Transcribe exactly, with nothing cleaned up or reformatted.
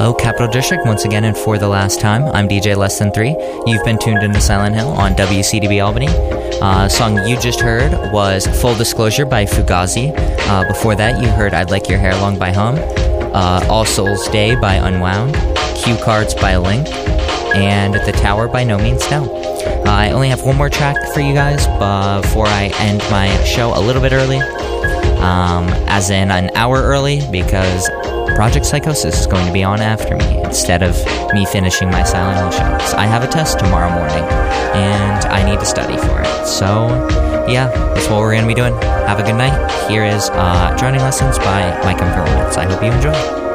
Hello, Capital District, once again and for the last time. I'm D J Less Than Three. You've been tuned into Silent Hill on W C D B Albany. Uh, the song you just heard was Full Disclosure by Fugazi. Uh, before that, you heard I'd Like Your Hair Long by Hum, uh, All Souls Day by Unwound, Cue Cards by Link, and The Tower by No Means No. Uh, I only have one more track for you guys before I end my show a little bit early, um, as in an hour early, because Project Psychosis is going to be on after me instead of me finishing my Silent Hill show. So I have a test tomorrow morning, and I need to study for it. So, yeah, that's what we're going to be doing. Have a good night. Here is uh, Drowning Lessons by My Chemical Romance. I hope you enjoy.